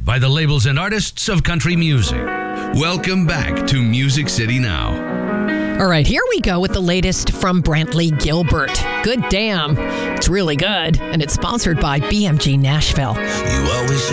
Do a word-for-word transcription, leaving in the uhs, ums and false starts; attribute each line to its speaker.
Speaker 1: by the labels and artists of country music. Welcome back to Music City Now.
Speaker 2: All right, here we go with the latest from Brantley Gilbert. Good damn. It's really good. And it's sponsored by B M G Nashville.
Speaker 3: You always